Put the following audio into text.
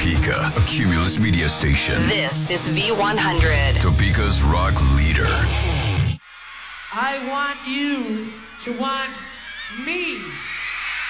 Topeka, a Cumulus media station. This is V100. Topeka's rock leader. I want you to want me.